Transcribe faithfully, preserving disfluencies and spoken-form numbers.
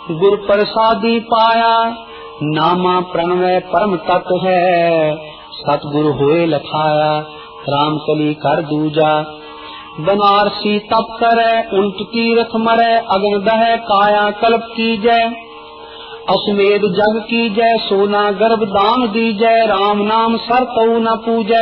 गुर प्रसादी पाया, नामा प्रणवय परम तत्व है, सतगुरु होए लखाया, राम कली कर दूजा। बनारसी तप करे, उल्ट तीरथ मरे, अगन दह काया कल्प की जय, अश्वमेध जग की जय, सोना गर्भ दान दी जय, राम नाम सर तऊ न पूजै।